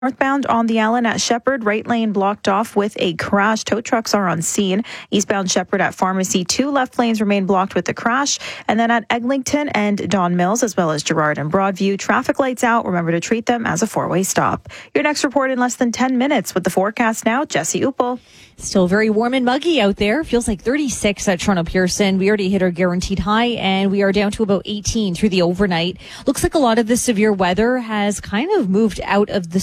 Northbound on the Allen at Shepherd, right lane blocked off with a crash. Tow trucks are on scene. Eastbound Shepherd at Pharmacy, 2 left lanes remain blocked with the crash. And then at Eglinton and Don Mills, as well as Gerrard and Broadview, traffic lights out. Remember to treat them as a 4-way stop. Your next report in less than 10 minutes with the forecast now. Jesse Uppel. Still very warm and muggy out there. Feels like 36 at Toronto Pearson. We already hit our guaranteed high, and we are down to about 18 through the overnight. Looks like a lot of the severe weather has kind of moved out of the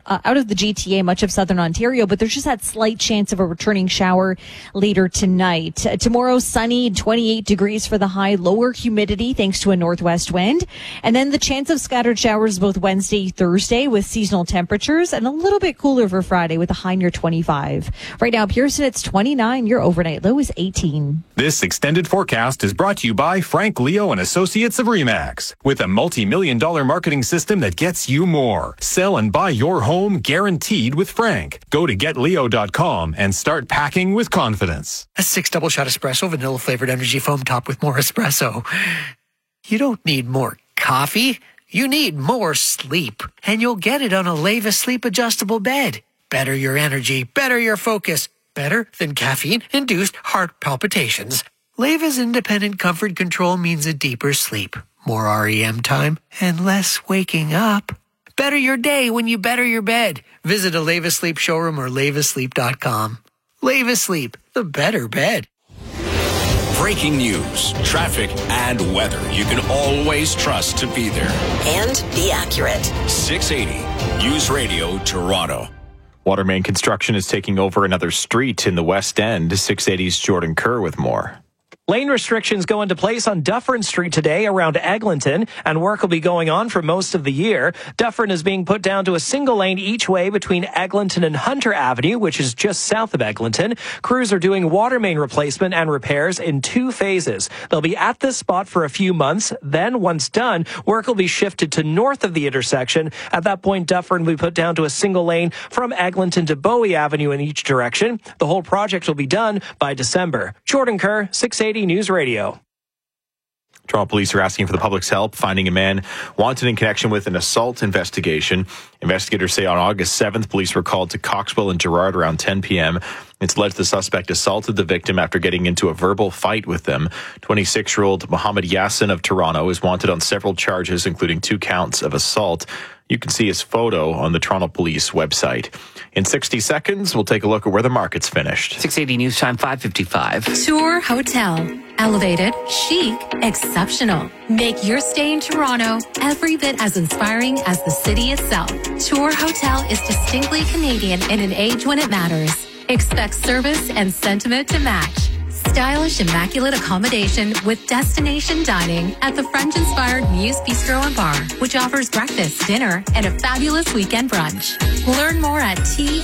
GTA, much of southern Ontario, but there's just that slight chance of a returning shower later tonight. Tomorrow, sunny, 28 degrees for the high, lower humidity thanks to a northwest wind. And then the chance of scattered showers both Wednesday, Thursday with seasonal temperatures, and a little bit cooler for Friday with a high near 25. Right now, Pearson, it's 29. Your overnight low is 18. This extended forecast is brought to you by Frank Leo and Associates of RE/MAX. With a multi-million-dollar marketing system that gets you more. Sell and buy your home guaranteed with Frank. Go to getleo.com and start packing with confidence. A 6 double-shot espresso, vanilla-flavored energy foam topped with more espresso. You don't need more coffee. You need more sleep. And you'll get it on a Leva Sleep Adjustable Bed. Better your energy, better your focus. Better than caffeine-induced heart palpitations. Leva's independent comfort control means a deeper sleep, more REM time, and less waking up. Better your day when you better your bed. Visit a Leva Sleep showroom or levasleep.com. Leva Sleep, the better bed. Breaking news, traffic, and weather you can always trust to be there. And be accurate. 680 News Radio Toronto. Water main construction is taking over another street in the West End. 680's Jordan Kerr with more. Lane restrictions go into place on Dufferin Street today around Eglinton, and work will be going on for most of the year. Dufferin is being put down to a single lane each way between Eglinton and Hunter Avenue, which is just south of Eglinton. Crews are doing water main replacement and repairs in 2 phases. They'll be at this spot for a few months. Then, once done, work will be shifted to north of the intersection. At that point, Dufferin will be put down to a single lane from Eglinton to Bowie Avenue in each direction. The whole project will be done by December. Jordan Kerr, 680 News Radio. Toronto police are asking for the public's help finding a man wanted in connection with an assault investigation. Investigators say on August 7th, police were called to Coxwell and Gerrard around 10 p.m. It's alleged the suspect assaulted the victim after getting into a verbal fight with them. 26-year-old Mohammed Yassin of Toronto is wanted on several charges, including 2 counts of assault. You can see his photo on the Toronto Police website. In 60 seconds, we'll take a look at where the market's finished. 680 News Time, 5:55. Tour Hotel. Elevated, chic, exceptional. Make your stay in Toronto every bit as inspiring as the city itself. Tour Hotel is distinctly Canadian in an age when it matters. Expect service and sentiment to match. Stylish, immaculate accommodation with destination dining at the French-inspired Muse Bistro and Bar, which offers breakfast, dinner, and a fabulous weekend brunch. Learn more at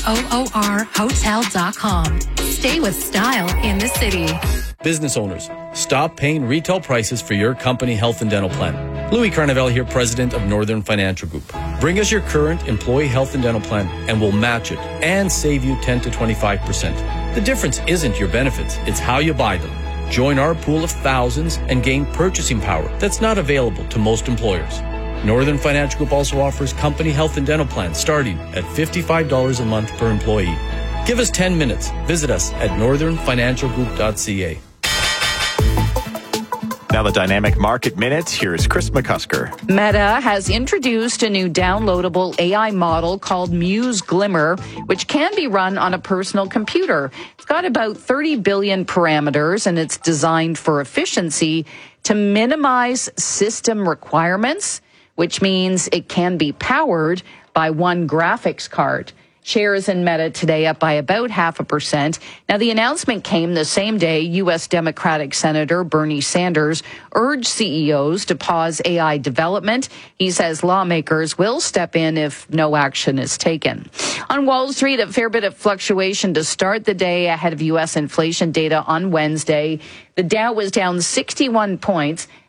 toorhotel.com. Stay with style in the city. Business owners, stop paying retail prices for your company health and dental plan. Louis Carnaval here, president of Northern Financial Group. Bring us your current employee health and dental plan and we'll match it and save you 10 to 25%. The difference isn't your benefits, it's how you buy them. Join our pool of thousands and gain purchasing power that's not available to most employers. Northern Financial Group also offers company health and dental plans starting at $55 a month per employee. Give us 10 minutes. Visit us at northernfinancialgroup.ca. Now the Dynamic Market Minute. Here is Chris McCusker. Meta has introduced a new downloadable AI model called Muse Glimmer, which can be run on a personal computer. It's got about 30 billion parameters, and it's designed for efficiency to minimize system requirements, which means it can be powered by one graphics card. Shares in Meta today up by about 0.5%. Now, the announcement came the same day U.S. Democratic Senator Bernie Sanders urged CEOs to pause AI development. He says lawmakers will step in if no action is taken. On Wall Street, a fair bit of fluctuation to start the day ahead of U.S. inflation data on Wednesday. The Dow was down 61 points.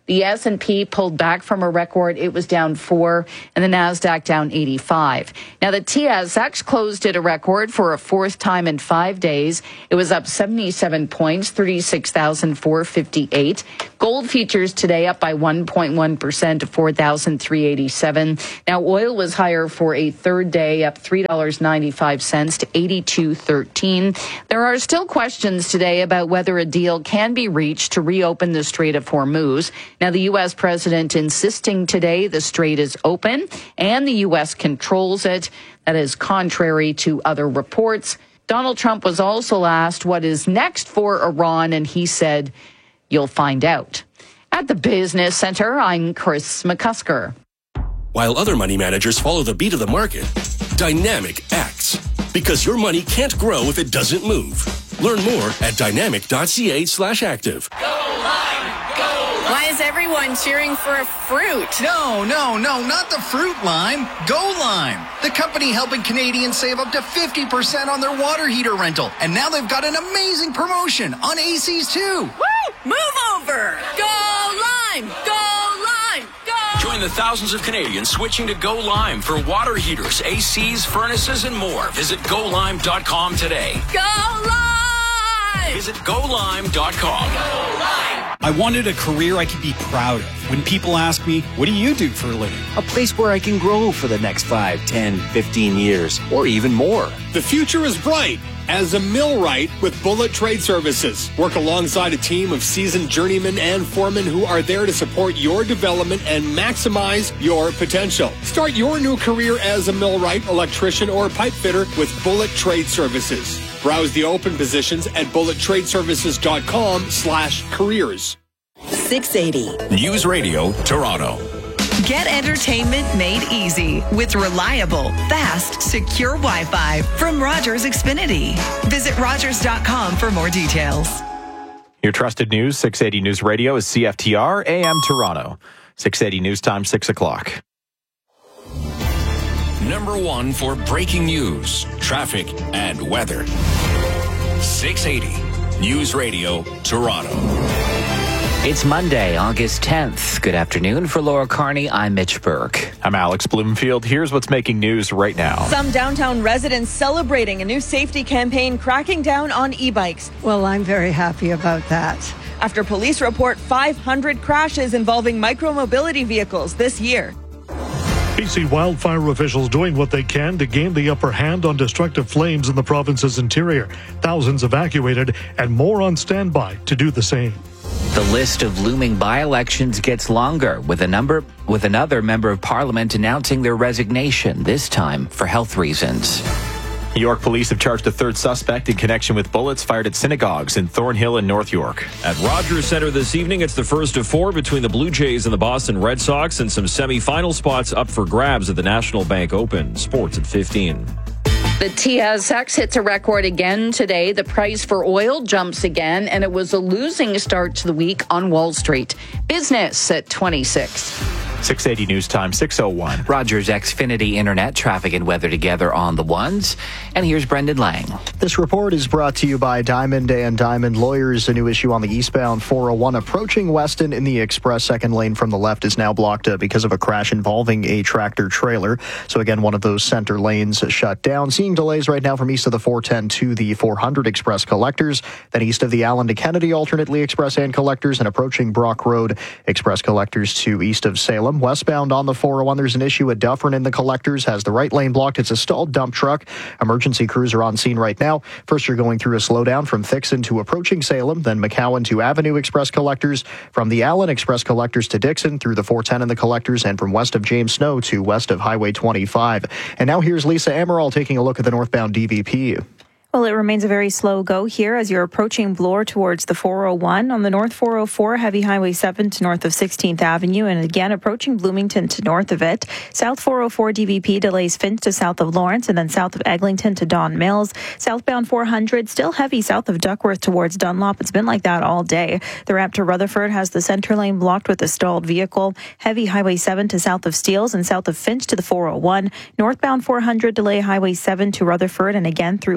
The S&P pulled back from a record. It was down 4, and the NASDAQ down 85. Now, the TSX closed at a record for a fourth time in 5 days. It was up 77 points, 36,458. Gold futures today up by 1.1% to 4,387. Now, oil was higher for a third day, up $3.95 to 82.13. There are still questions today about whether a deal can be reached to reopen the Strait of Hormuz. Now, the U.S. president insisting today the strait is open and the U.S. controls it. That is contrary to other reports. Donald Trump was also asked what is next for Iran, and he said, "You'll find out." At the Business Center, I'm Chris McCusker. While other money managers follow the beat of the market, Dynamic acts. Because your money can't grow if it doesn't move. Learn more at dynamic.ca/active. Why is everyone cheering for a fruit? No, not the fruit lime. Go Lime, the company helping Canadians save up to 50% on their water heater rental. And now they've got an amazing promotion on ACs too. Woo! Move over! Go Lime! Go Lime! Go! Join the thousands of Canadians switching to Go Lime for water heaters, ACs, furnaces, and more. Visit GoLime.com today. Go Lime! Visit GoLime.com. Go Lime! I wanted a career I could be proud of. When people ask me, what do you do for a living? A place where I can grow for the next 5, 10, 15 years, or even more. The future is bright as a millwright with Bullet Trade Services. Work alongside a team of seasoned journeymen and foremen who are there to support your development and maximize your potential. Start your new career as a millwright, electrician, or pipe fitter with Bullet Trade Services. Browse the open positions at bullettradeservices.com/careers. 680 News Radio Toronto. Get entertainment made easy with reliable, fast, secure Wi-Fi from Rogers Xfinity. Visit Rogers.com for more details. Your trusted news, 680 News Radio is CFTR AM Toronto. 680 News Time, 6 o'clock. Number 1 for breaking news, traffic, and weather. 680 News Radio Toronto. It's Monday, August 10th. Good afternoon. For Laura Carney, I'm Mitch Burke. I'm Alex Bloomfield. Here's what's making news right now. Some downtown residents celebrating a new safety campaign cracking down on e-bikes. Well, I'm very happy about that. After police report 500 crashes involving micromobility vehicles this year. BC wildfire officials doing what they can to gain the upper hand on destructive flames in the province's interior. Thousands evacuated and more on standby to do the same. The list of looming by-elections gets longer, with another member of parliament announcing their resignation, this time for health reasons. New York police have charged a third suspect in connection with bullets fired at synagogues in Thornhill and North York. At Rogers Center this evening, it's the first of 4 between the Blue Jays and the Boston Red Sox, and some semi-final spots up for grabs at the National Bank Open. Sports at 15. The TSX hits a record again today. The price for oil jumps again, and it was a losing start to the week on Wall Street. Business at 26. 680 News Time, 6:01. Rogers Xfinity Internet, traffic and weather together on the ones. And here's Brendan Lang. This report is brought to you by Diamond and Diamond Lawyers. A new issue on the eastbound 401 approaching Weston in the express second lane from the left is now blocked because of a crash involving a tractor trailer. So again, one of those center lanes shut down. Seeing delays right now from east of the 410 to the 400 express collectors. Then east of the Allen to Kennedy alternately express and collectors, and approaching Brock Road express collectors to east of Salem. Westbound on the 401, there's an issue at Dufferin in the collectors, has the right lane blocked. It's a stalled dump truck. Emergency crews are on scene right now. First, you're going through a slowdown from Thixon to approaching Salem, then McCowan to Avenue Express collectors, from the Allen Express collectors to Dixon, through the 410 in the collectors, and from west of James Snow to west of Highway 25. And now here's Lisa Amaral taking a look at the northbound DVP. Well, it remains a very slow go here as you're approaching Bloor towards the 401. On the North 404, heavy Highway 7 to north of 16th Avenue, and again approaching Bloomington to north of it. South 404 DVP delays Finch to south of Lawrence, and then south of Eglinton to Don Mills. Southbound 400, still heavy south of Duckworth towards Dunlop. It's been like that all day. The ramp to Rutherford has the center lane blocked with a stalled vehicle. Heavy Highway 7 to south of Steeles and south of Finch to the 401. Northbound 400, delay Highway 7 to Rutherford, and again through Highway 9.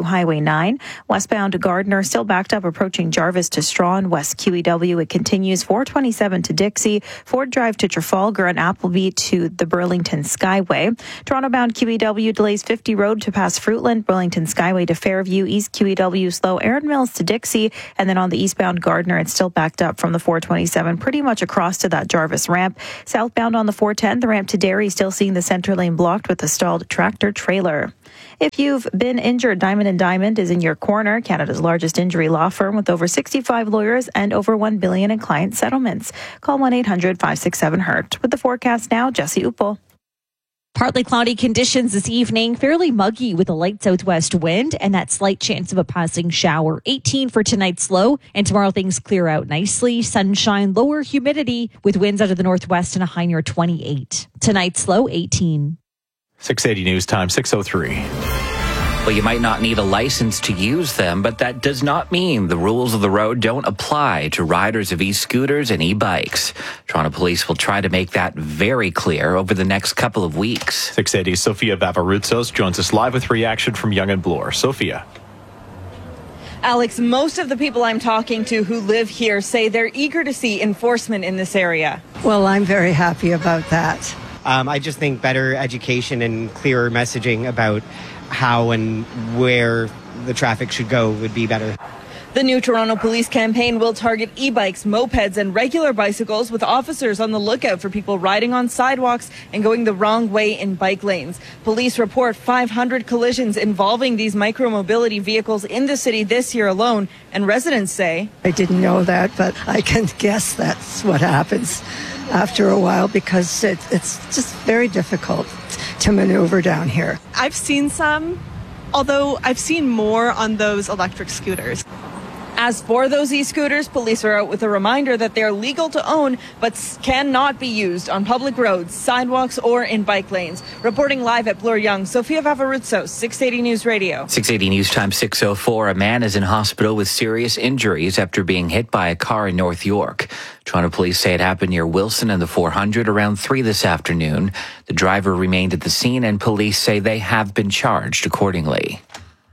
429. Westbound Gardner still backed up approaching Jarvis to Strawn. West QEW, it continues 427 to Dixie, Ford Drive to Trafalgar, and Appleby to the Burlington Skyway. Toronto-bound QEW delays 50 Road to pass Fruitland, Burlington Skyway to Fairview, East QEW slow Erin Mills to Dixie, and then on the eastbound Gardner, it's still backed up from the 427 pretty much across to that Jarvis ramp. Southbound on the 410, the ramp to Derry still seeing the center lane blocked with a stalled tractor trailer. If you've been injured, Diamond & Diamond is in your corner, Canada's largest injury law firm with over 65 lawyers and over $1 billion in client settlements. Call 1-800-567-HURT. With the forecast now, Jesse Uppel. Partly cloudy conditions this evening, fairly muggy with a light southwest wind and that slight chance of a passing shower. 18 for tonight's low, and tomorrow things clear out nicely. Sunshine, lower humidity with winds out of the northwest and a high near 28. Tonight's low, 18. 680 News Time, 6:03. Well, you might not need a license to use them, but that does not mean the rules of the road don't apply to riders of e-scooters and e-bikes. Toronto Police will try to make that very clear over the next couple of weeks. 680 Sophia Vavaroutsos joins us live with reaction from Young and Bloor. Sophia. Alex, most of the people I'm talking to who live here say they're eager to see enforcement in this area. Well, I'm very happy about that. I just think better education and clearer messaging about how and where the traffic should go would be better. The new Toronto Police campaign will target e-bikes, mopeds, and regular bicycles with officers on the lookout for people riding on sidewalks and going the wrong way in bike lanes. Police report 500 collisions involving these micromobility vehicles in the city this year alone, and residents say, I didn't know that, but I can guess that's what happens after a while because it's just very difficult to maneuver down here. I've seen some, although I've seen more on those electric scooters. As for those e-scooters, police are out with a reminder that they're legal to own but cannot be used on public roads, sidewalks, or in bike lanes. Reporting live at Bloor Young, Sophia Vavaroutsos, 680 News Radio. 680 News Time, 6:04. A man is in hospital with serious injuries after being hit by a car in North York. Toronto police say it happened near Wilson and the 400 around 3 this afternoon. The driver remained at the scene and police say they have been charged accordingly.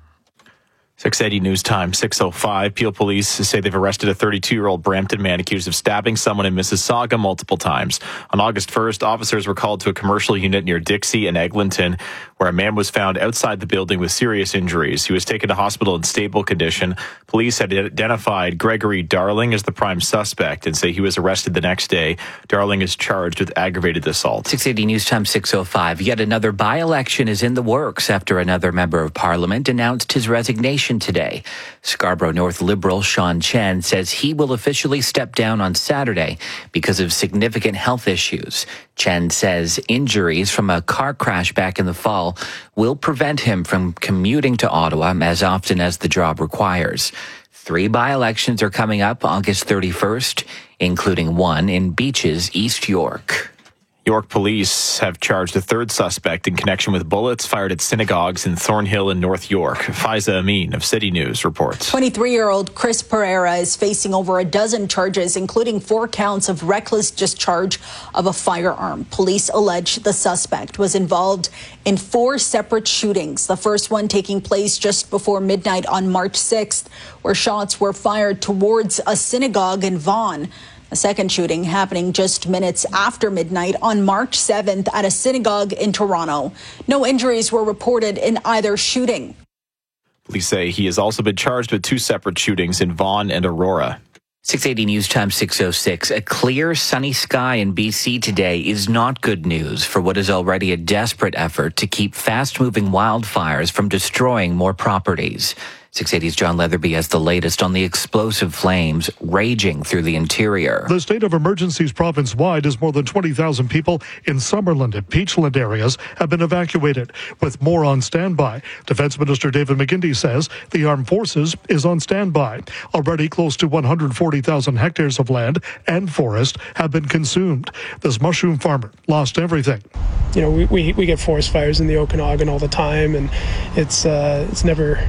680 News Time, 6:05. Peel police say they've arrested a 32-year-old Brampton man accused of stabbing someone in Mississauga multiple times. On August 1st, officers were called to a commercial unit near Dixie and Eglinton, where a man was found outside the building with serious injuries. He was taken to hospital in stable condition. Police had identified Gregory Darling as the prime suspect and say he was arrested the next day. Darling is charged with aggravated assault. 680 News Time, 6:05. Yet another by-election is in the works after another member of Parliament announced his resignation today. Scarborough North Liberal Sean Chen says he will officially step down on Saturday because of significant health issues. Chen says injuries from a car crash back in the fall will prevent him from commuting to Ottawa as often as the job requires. 3 by-elections are coming up August 31st, including one in Beaches, East York. York police have charged a third suspect in connection with bullets fired at synagogues in Thornhill and North York. Faiza Amin of City News reports. 23-year-old Chris Pereira is facing over a dozen charges, including 4 counts of reckless discharge of a firearm. Police allege the suspect was involved in 4 separate shootings, the first one taking place just before midnight on March 6th, where shots were fired towards a synagogue in Vaughan. A second shooting happening just minutes after midnight on March 7th at a synagogue in Toronto. No injuries were reported in either shooting. Police say he has also been charged with 2 separate shootings in Vaughan and Aurora. 680 News Time, 6:06. A clear, sunny sky in BC today is not good news for what is already a desperate effort to keep fast-moving wildfires from destroying more properties. 680's John Leatherby has the latest on the explosive flames raging through the interior. The state of emergencies province-wide as more than 20,000 people in Summerland and Peachland areas have been evacuated, with more on standby. Defense Minister David McGuinty says the armed forces is on standby. Already close to 140,000 hectares of land and forest have been consumed. This mushroom farmer lost everything. You know, we get forest fires in the Okanagan all the time, and it's never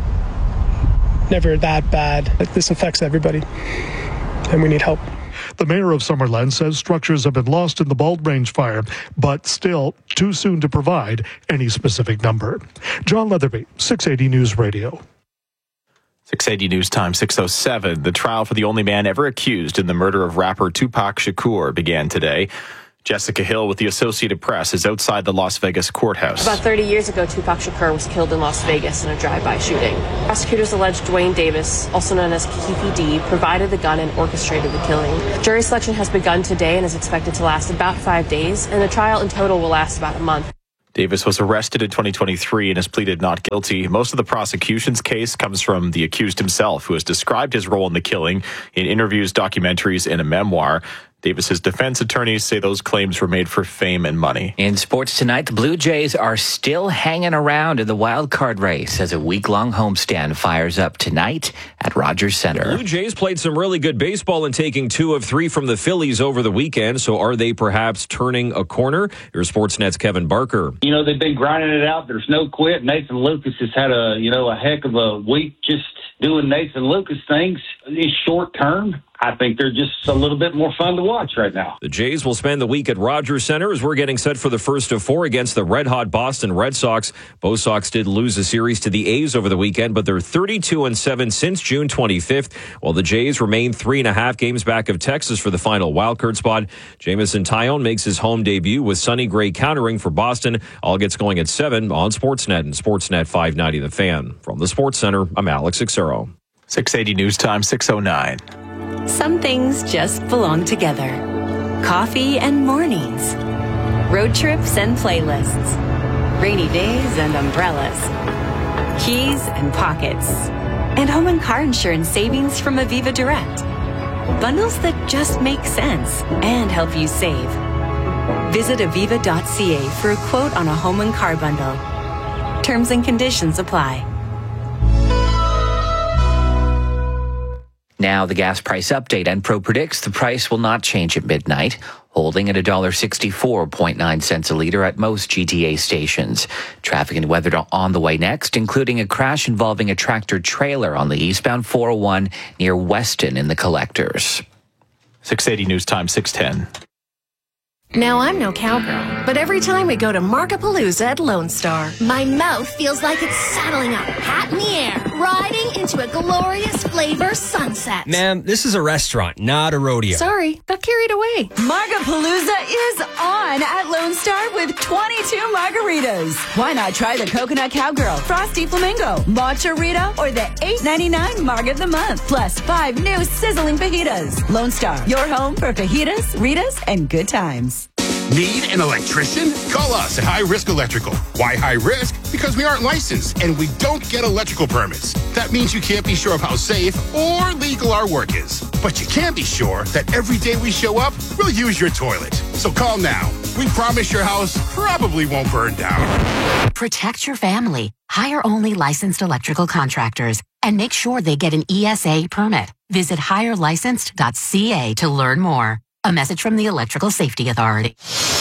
that bad. This affects everybody, and we need help. The mayor of Summerland says structures have been lost in the Bald Range fire, but still too soon to provide any specific number. John Leatherby, 680 News Radio. 680 News Time, 6:07. The trial for the only man ever accused in the murder of rapper Tupac Shakur began today. Jessica Hill with the Associated Press is outside the Las Vegas courthouse. About 30 years ago, Tupac Shakur was killed in Las Vegas in a drive-by shooting. Prosecutors allege Dwayne Davis, also known as Keefe D, provided the gun and orchestrated the killing. Jury selection has begun today and is expected to last about 5 days, and the trial in total will last about a month. Davis was arrested in 2023 and has pleaded not guilty. Most of the prosecution's case comes from the accused himself, who has described his role in the killing in interviews, documentaries, and a memoir. Davis's defense attorneys say those claims were made for fame and money. In sports tonight, the Blue Jays are still hanging around in the wild card race as a week-long homestand fires up tonight at Rogers Center. The Blue Jays played some really good baseball in taking 2 of 3 from the Phillies over the weekend. So are they perhaps turning a corner? Here's Sportsnet's Kevin Barker. You know, they've been grinding it out. There's no quit. Nathan Lucas has had a heck of a week just doing Nathan Lucas things. It's short term. I think they're just a little bit more fun to watch right now. The Jays will spend the week at Rogers Center as we're getting set for the first of 4 against the red-hot Boston Red Sox. Both Sox did lose a series to the A's over the weekend, but they're 32-7 since June 25th, while the Jays remain 3.5 games back of Texas for the final wildcard spot. Jamison Tyone makes his home debut with Sonny Gray countering for Boston. All gets going at 7 on Sportsnet and Sportsnet 590 The Fan. From the Sports Center, I'm Alex Ixero. 680 News Time, 6:09. Some things just belong together. Coffee and mornings. Road trips and playlists. Rainy days and umbrellas. Keys and pockets. And home and car insurance savings from Aviva Direct. Bundles that just make sense and help you save. Visit aviva.ca for a quote on a home and car bundle. Terms and conditions apply. Now the gas price update. Enpro predicts the price will not change at midnight, holding at $1.64.9 a liter at most GTA stations. Traffic and weather on the way next, including a crash involving a tractor trailer on the eastbound 401 near Weston in the Collectors. 680 News Time, 6:10. Now, I'm no cowgirl, but every time we go to Markapalooza at Lone Star, my mouth feels like it's saddling up, hat in the air, riding into a glorious flavor sunset. Ma'am, this is a restaurant, not a rodeo. Sorry, got carried away. Markapalooza is on at Lone Star with 22 margaritas. Why not try the Coconut Cowgirl, Frosty Flamingo, Matcha Rita, or the $8.99 Marg of the Month, plus 5 new sizzling fajitas. Lone Star, your home for fajitas, Ritas, and good times. Need an electrician? Call us at High Risk Electrical. Why high risk? Because we aren't licensed and we don't get electrical permits. That means you can't be sure of how safe or legal our work is. But you can be sure that every day we show up, we'll use your toilet. So call now. We promise your house probably won't burn down. Protect your family. Hire only licensed electrical contractors and make sure they get an ESA permit. Visit hirelicensed.ca to learn more. A message from the Electrical Safety Authority.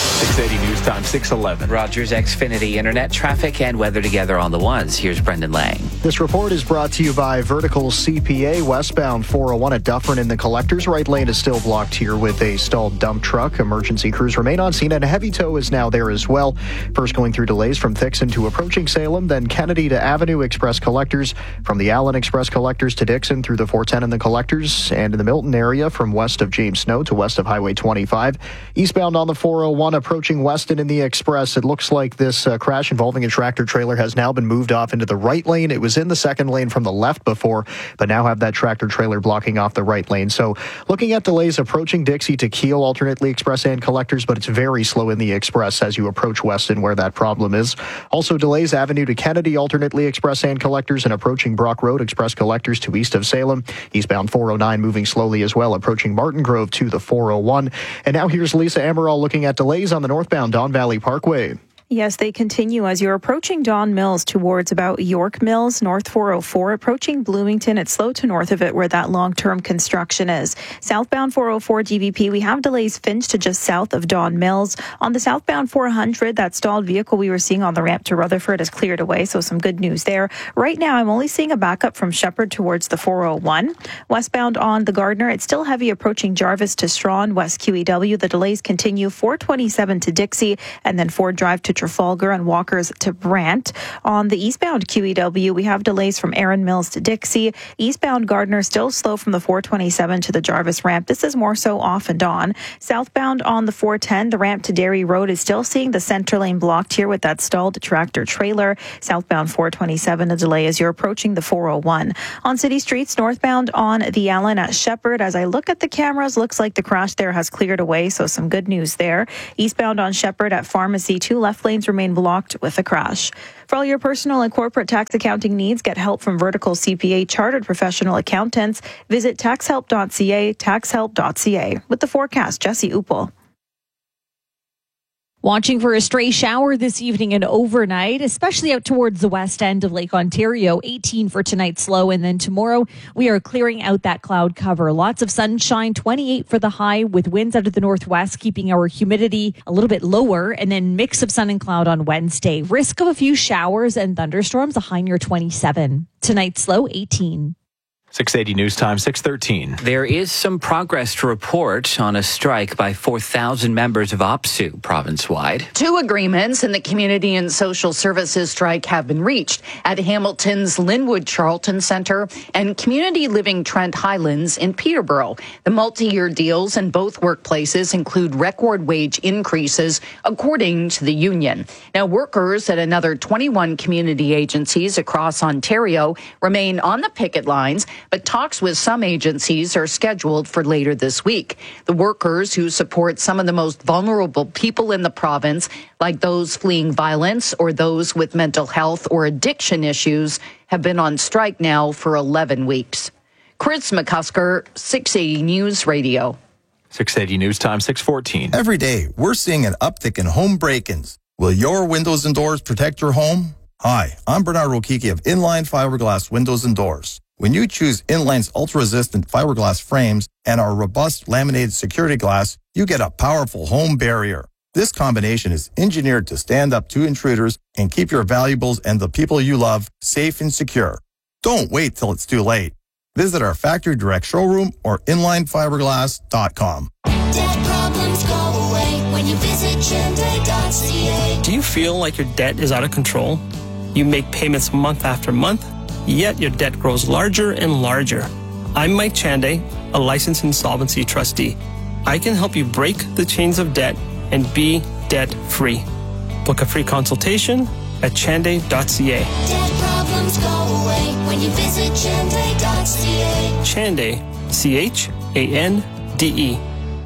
680 News Time, 6:11. Rogers Xfinity Internet traffic and weather together on the ones. Here's Brendan Lang. This report is brought to you by Vertical CPA. Westbound 401 at Dufferin in the Collectors. Right lane is still blocked here with a stalled dump truck. Emergency crews remain on scene and a heavy tow is now there as well. First going through delays from Thixon to approaching Salem, then Kennedy to Avenue Express Collectors, from the Allen Express Collectors to Dixon through the 410 in the Collectors, and in the Milton area from west of James Snow to west of Highway 25. Eastbound on the 401 approaching Weston in the Express. It looks like this crash involving a tractor trailer has now been moved off into the right lane. It was in the second lane from the left before, but now have that tractor trailer blocking off the right lane. So looking at delays approaching Dixie to Kiel, alternately Express and Collectors, but it's very slow in the Express as you approach Weston where that problem is. Also delays Avenue to Kennedy, alternately Express and Collectors, and approaching Brock Road, Express Collectors to east of Salem. Eastbound 409 moving slowly as well, approaching Martin Grove to the 401. And now here's Lisa Amaral looking at delays on the northbound Don Valley Parkway. Yes, they continue as you're approaching Don Mills towards about York Mills, North 404, approaching Bloomington. It's slow to north of it where that long-term construction is. Southbound 404 DVP, we have delays Finch to just south of Don Mills. On the southbound 400, that stalled vehicle we were seeing on the ramp to Rutherford is cleared away, so some good news there. Right now, I'm only seeing a backup from Shepherd towards the 401. Westbound on the Gardner, it's still heavy approaching Jarvis to Strawn, West QEW. The delays continue 427 to Dixie, and then Ford Drive to Trafalgar and Walkers to Brant. On the eastbound QEW, we have delays from Erin Mills to Dixie. Eastbound Gardner still slow from the 427 to the Jarvis ramp. This is more so off and on. Southbound on the 410, the ramp to Derry Road is still seeing the center lane blocked here with that stalled tractor trailer. Southbound 427, a delay as you're approaching the 401. On city streets, northbound on the Allen at Shepherd. As I look at the cameras, looks like the crash there has cleared away, so some good news there. Eastbound on Shepherd at Pharmacy, 2 left lanes remain blocked with a crash. For all your personal and corporate tax accounting needs, get help from Vertical CPA Chartered Professional Accountants. Visit taxhelp.ca, taxhelp.ca. With the forecast, Jesse Upel. Watching for a stray shower this evening and overnight, especially out towards the west end of Lake Ontario. 18 for tonight's low, and then tomorrow we are clearing out that cloud cover. Lots of sunshine, 28 for the high, with winds out of the northwest keeping our humidity a little bit lower, and then mix of sun and cloud on Wednesday. Risk of a few showers and thunderstorms, a high near 27. Tonight's low, 18. 680 News Time, 6:13. There is some progress to report on a strike by 4,000 members of OPSEU province-wide. 2 agreements in the Community and Social Services strike have been reached at Hamilton's Linwood Charlton Centre and Community Living Trent Highlands in Peterborough. The multi-year deals in both workplaces include record wage increases, according to the union. Now, workers at another 21 community agencies across Ontario remain on the picket lines, but talks with some agencies are scheduled for later this week. The workers who support some of the most vulnerable people in the province, like those fleeing violence or those with mental health or addiction issues, have been on strike now for 11 weeks. Chris McCusker, 680 News Radio. 680 News Time, 6:14. Every day, we're seeing an uptick in home break-ins. Will your windows and doors protect your home? Hi, I'm Bernard Rokiki of Inline Fiberglass Windows and Doors. When you choose Inline's ultra-resistant fiberglass frames and our robust laminated security glass, you get a powerful home barrier. This combination is engineered to stand up to intruders and keep your valuables and the people you love safe and secure. Don't wait till it's too late. Visit our factory direct showroom or inlinefiberglass.com. Debt problems go away when you visit Chende.ca. Do you feel like your debt is out of control? You make payments month after month, yet your debt grows larger and larger. I'm Mike Chande, a licensed insolvency trustee. I can help you break the chains of debt and be debt-free. Book a free consultation at chande.ca. Debt problems go away when you visit Chende.ca. Chande, C-H-A-N-D-E.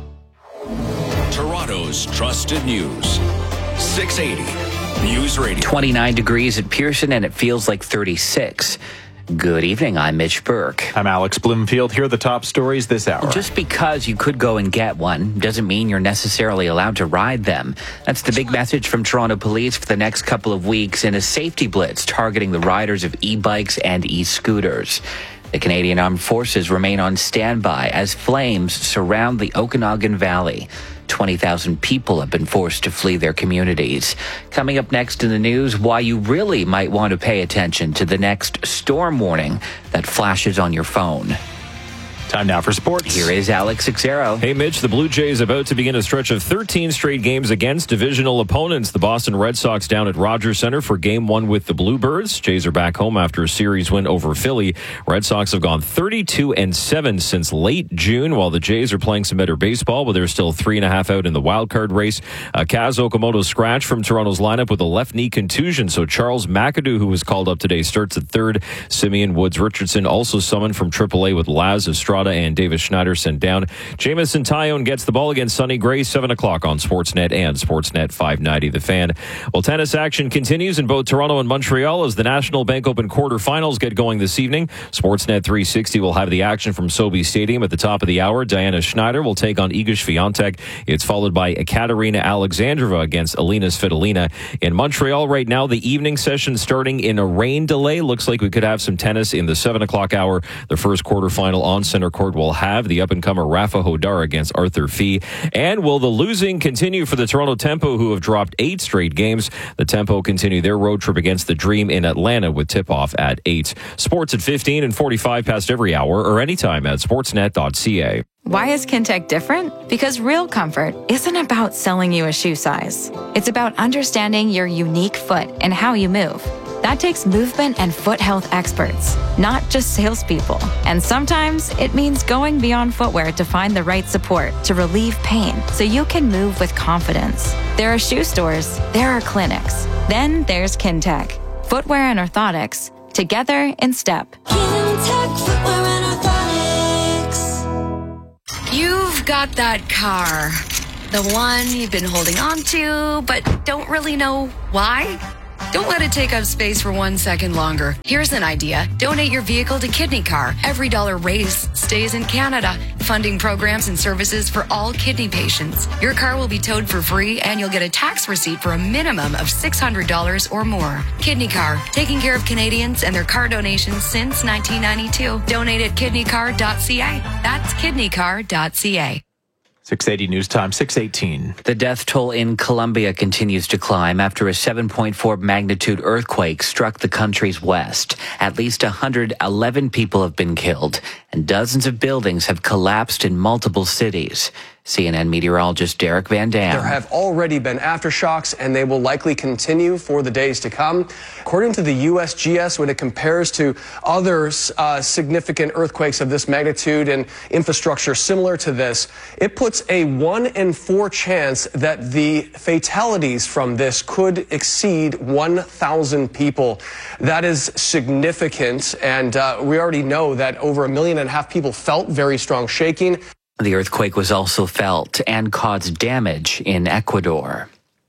Toronto's trusted news. 680 News Radio. 29 degrees at Pearson, and it feels like 36. Good evening, I'm Mitch Burke. I'm Alex Bloomfield. Here are the top stories this hour. Just because you could go and get one doesn't mean you're necessarily allowed to ride them. That's the big message from Toronto Police for the next couple of weeks in a safety blitz targeting the riders of e-bikes and e-scooters. The Canadian Armed Forces remain on standby as flames surround the Okanagan Valley. 20,000 people have been forced to flee their communities. Coming up next in the news, why you really might want to pay attention to the next storm warning that flashes on your phone. Time now for sports. Here is Alex Xero. Hey, Mitch, the Blue Jays about to begin a stretch of 13 straight games against divisional opponents. The Boston Red Sox down at Rogers Center for Game 1 with the Bluebirds. Jays are back home after a series win over Philly. Red Sox have gone 32-7 since late June, while the Jays are playing some better baseball, but they're still 3.5 out in the wild card race. Kaz Okamoto scratch from Toronto's lineup with a left knee contusion, so Charles McAdoo, who was called up today, starts at third. Simeon Woods-Richardson also summoned from AAA with Laz Estrada and Davis Schneider sent down. Jamison Tyone gets the ball against Sonny Gray, 7 o'clock on Sportsnet and Sportsnet 590 The Fan. Well, tennis action continues in both Toronto and Montreal as the National Bank Open quarterfinals get going this evening. Sportsnet 360 will have the action from Sobe Stadium at the top of the hour. Diana Schneider will take on Iga Swiatek. It's followed by Ekaterina Alexandrova against Alina Svitolina. In Montreal right now, the evening session starting in a rain delay. Looks like we could have some tennis in the 7 o'clock hour. The first quarterfinal on center Court will have the up-and-comer Rafa Hodar against Arthur Fee? And will the losing continue for the Toronto Tempo, who have dropped 8 straight games? The Tempo continue their road trip against the Dream in Atlanta with tip-off at 8. Sports at 15 and 45 past every hour or anytime at sportsnet.ca. Why is Kintec different? Because real comfort isn't about selling you a shoe size. It's about understanding your unique foot and how you move. That takes movement and foot health experts, not just salespeople. And sometimes it means going beyond footwear to find the right support to relieve pain so you can move with confidence. There are shoe stores, there are clinics. Then there's Kintec. Footwear and orthotics, together in step. Kintec Footwear and Orthotics. You've got that car. The one you've been holding on to, but don't really know why? Don't let it take up space for 1 second longer. Here's an idea. Donate your vehicle to Kidney Car. Every dollar raised stays in Canada, funding programs and services for all kidney patients. Your car will be towed for free, and you'll get a tax receipt for a minimum of $600 or more. Kidney Car, taking care of Canadians and their car donations since 1992. Donate at kidneycar.ca. That's kidneycar.ca. 680 News Time, 618. The death toll in Colombia continues to climb after a 7.4 magnitude earthquake struck the country's west. At least 111 people have been killed, and dozens of buildings have collapsed in multiple cities. CNN meteorologist Derek Van Dam. There have already been aftershocks, and they will likely continue for the days to come. According to the USGS, when it compares to other significant earthquakes of this magnitude and infrastructure similar to this, it puts a 1 in 4 chance that the fatalities from this could exceed 1,000 people. That is significant, and we already know that over 1.5 million people felt very strong shaking. The earthquake was also felt and caused damage in Ecuador.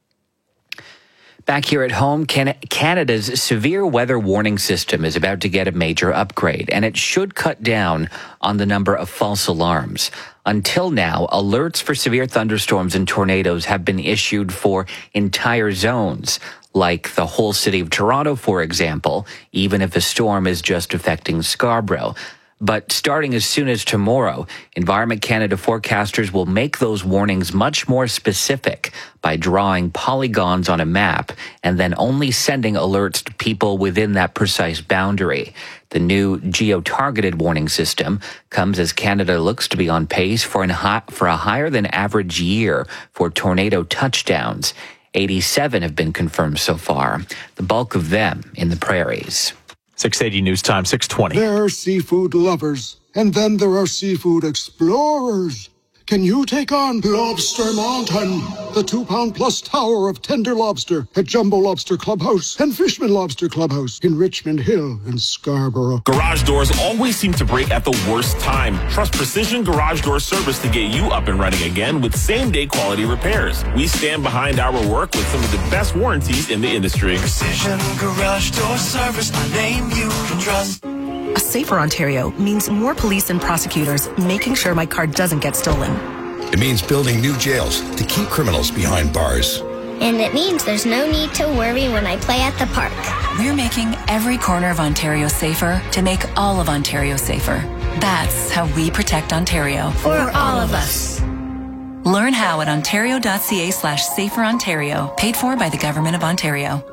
Back here at home, Canada's severe weather warning system is about to get a major upgrade, and it should cut down on the number of false alarms. Until now, alerts for severe thunderstorms and tornadoes have been issued for entire zones, like the whole city of Toronto, for example, even if a storm is just affecting Scarborough. But starting as soon as tomorrow, Environment Canada forecasters will make those warnings much more specific by drawing polygons on a map and then only sending alerts to people within that precise boundary. The new geo-targeted warning system comes as Canada looks to be on pace for a higher than average year for tornado touchdowns. 87 have been confirmed so far, the bulk of them in the prairies. 680 News Time, 620. There are seafood lovers, and then there are seafood explorers. Can you take on Lobster Mountain, the 2-pound-plus tower of tender lobster at Jumbo Lobster Clubhouse and Fishman Lobster Clubhouse in Richmond Hill and Scarborough? Garage doors always seem to break at the worst time. Trust Precision Garage Door Service to get you up and running again with same-day quality repairs. We stand behind our work with some of the best warranties in the industry. Precision Garage Door Service, a name you can trust. A safer Ontario means more police and prosecutors making sure my car doesn't get stolen. It means building new jails to keep criminals behind bars. And it means there's no need to worry when I play at the park. We're making every corner of Ontario safer to make all of Ontario safer. That's how we protect Ontario. For all of us. Learn how at ontario.ca/saferontario. Paid for by the Government of Ontario.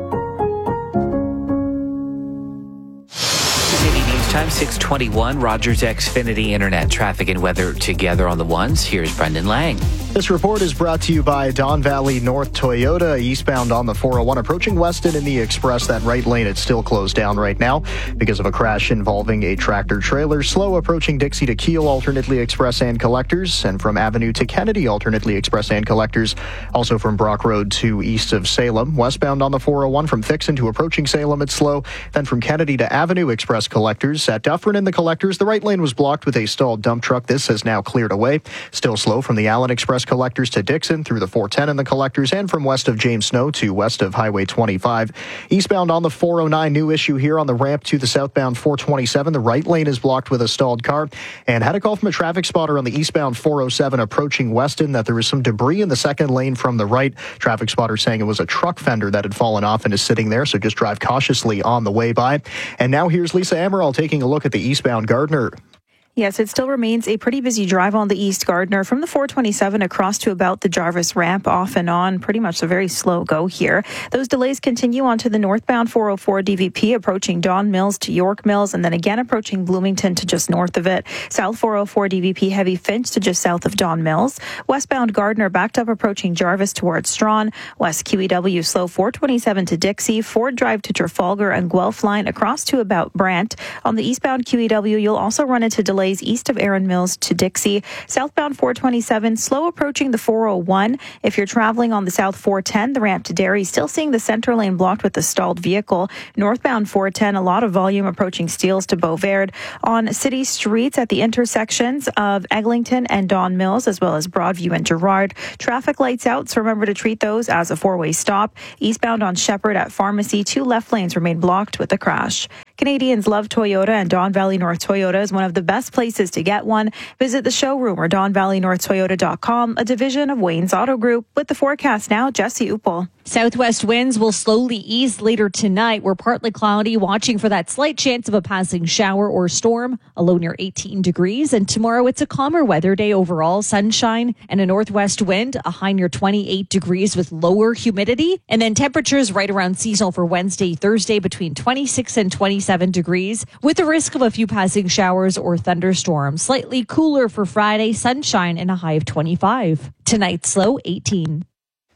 Time 621, Rogers Xfinity Internet traffic and weather together on the ones. Here's Brendan Lang. This report is brought to you by Don Valley North Toyota, eastbound on the 401, approaching Weston in the Express. That right lane, it's still closed down right now because of a crash involving a tractor trailer. Slow approaching Dixie to Keele, alternately Express and Collectors, and from Avenue to Kennedy, alternately Express and Collectors. Also from Brock Road to east of Salem. Westbound on the 401 from Thixon to approaching Salem, it's slow. Then from Kennedy to Avenue, Express Collectors. At Dufferin in the Collectors, the right lane was blocked with a stalled dump truck. This has now cleared away. Still slow from the Allen Express Collectors to Dixon through the 410 in the Collectors, and from west of James Snow to west of Highway 25. Eastbound on the 409, new issue here on the ramp to the southbound 427. The right lane is blocked with a stalled car. And had a call from a traffic spotter on the eastbound 407 approaching Weston that there was some debris in the second lane from the right. Traffic spotter saying it was a truck fender that had fallen off and is sitting there, so just drive cautiously on the way by. And now here's Lisa Amaral taking a look at the eastbound Gardner. Yes, it still remains a pretty busy drive on the East Gardiner from the 427 across to about the Jarvis ramp, off and on. Pretty much a very slow go here. Those delays continue onto the northbound 404 DVP, approaching Don Mills to York Mills, and then again approaching Bloomington to just north of it. South 404 DVP heavy Finch to just south of Don Mills. Westbound Gardiner backed up approaching Jarvis towards Strawn. West QEW slow 427 to Dixie. Ford Drive to Trafalgar and Guelph line across to about Brant. On the eastbound QEW, you'll also run into delays east of Erin Mills to Dixie. Southbound 427, slow approaching the 401. If you're traveling on the South 410, the ramp to Derry, still seeing the center lane blocked with the stalled vehicle. Northbound 410, a lot of volume approaching Steeles to Beauvard. On city streets at the intersections of Eglinton and Don Mills, as well as Broadview and Gerrard. Traffic lights out, so remember to treat those as a four-way stop. Eastbound on Shepherd at Pharmacy, 2 left lanes remain blocked with a crash. Canadians love Toyota, and Don Valley North Toyota is one of the best places to get one. Visit the showroom or DonValleyNorthToyota.com, a division of Wayne's Auto Group. With the forecast now, Jesse Uppel. Southwest winds will slowly ease later tonight. We're partly cloudy, watching for that slight chance of a passing shower or storm, a low near 18 degrees. And tomorrow it's a calmer weather day overall, sunshine and a northwest wind, a high near 28 degrees with lower humidity. And then temperatures right around seasonal for Wednesday, Thursday between 26 and 27 degrees with the risk of a few passing showers or thunderstorms. Slightly cooler for Friday, sunshine and a high of 25. Tonight's low 18.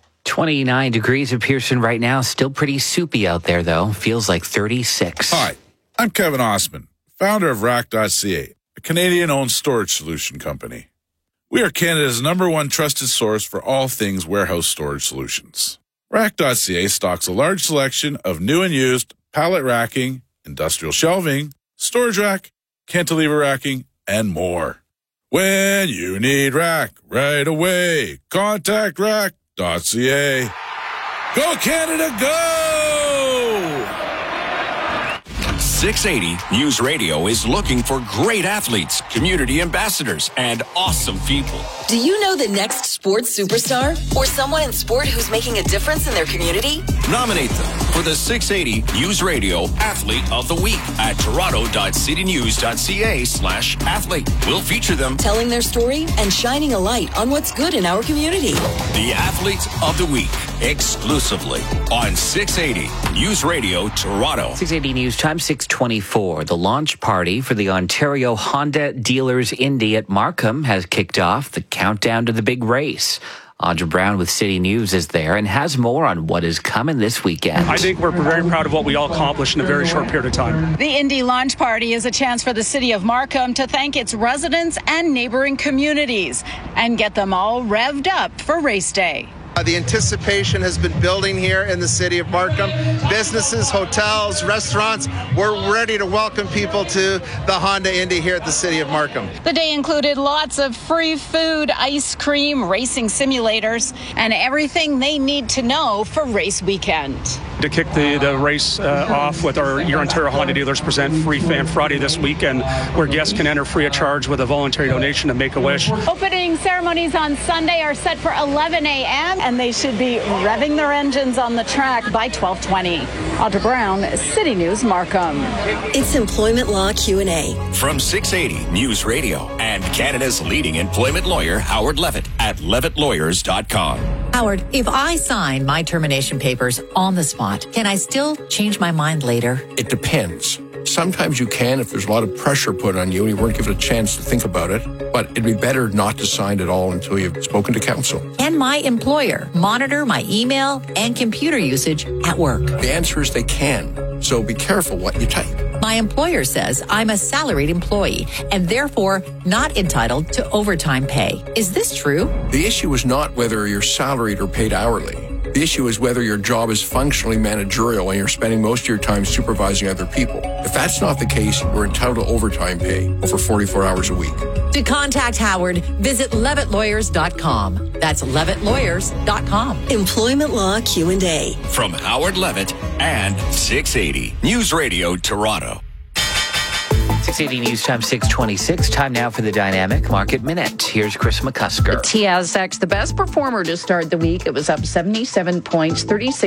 29 degrees at Pearson right now. Still pretty soupy out there, though. Feels like 36. Hi, I'm Kevin Osman, founder of Rack.ca, a Canadian-owned storage solution company. We are Canada's #1 trusted source for all things warehouse storage solutions. Rack.ca stocks a large selection of new and used pallet racking, industrial shelving, storage rack, cantilever racking, and more. When you need rack right away, contact Rack.ca. Go Canada, go! 680 News Radio is looking for great athletes, community ambassadors, and awesome people. Do you know the next sports superstar? Or someone in sport who's making a difference in their community? Nominate them for the 680 News Radio Athlete of the Week at toronto.citynews.ca/athlete. We'll feature them telling their story and shining a light on what's good in our community. The Athlete of the Week, exclusively on 680 News Radio Toronto. 680 News Time, 6:24. The launch party for the Ontario Honda Dealers Indy at Markham has kicked off. The countdown to the big race. Audra Brown with City News is there and has more on what is coming this weekend. I think we're very proud of what we all accomplished in a very short period of time. The Indy launch party is a chance for the city of Markham to thank its residents and neighboring communities and get them all revved up for race day. The anticipation has been building here in the city of Markham. Businesses, hotels, restaurants, we're ready to welcome people to the Honda Indy here at the city of Markham. The day included lots of free food, ice cream, racing simulators, and everything they need to know for race weekend. To kick the race off with our Your Ontario Honda Dealers Present Free Fan Friday this weekend, where guests can enter free of charge with a voluntary donation to Make-A-Wish. Opening ceremonies on Sunday are set for 11 a.m. and they should be revving their engines on the track by 12:20. Audra Brown, City News, Markham. It's Employment Law Q&A. From 680 News Radio and Canada's leading employment lawyer, Howard Levitt at levittlawyers.com. Howard, if I sign my termination papers on the spot, can I still change my mind later? It depends. Sometimes you can if there's a lot of pressure put on you and you weren't given a chance to think about it. But it'd be better not to sign at all until you've spoken to counsel. Can my employer monitor my email and computer usage at work? The answer is they can. So be careful what you type. My employer says I'm a salaried employee and therefore not entitled to overtime pay. Is this true? The issue is not whether you're salaried or paid hourly. The issue is whether your job is functionally managerial and you're spending most of your time supervising other people. If that's not the case, you're entitled to overtime pay over 44 hours a week. To contact Howard, visit levittlawyers.com. That's levittlawyers.com. Employment Law Q&A. From Howard Levitt and 680 News Radio Toronto. 680 News Time 626. Time now for the Dynamic Market Minute. Here's Chris McCusker. The TSX, the best performer to start the week. It was up 77 points,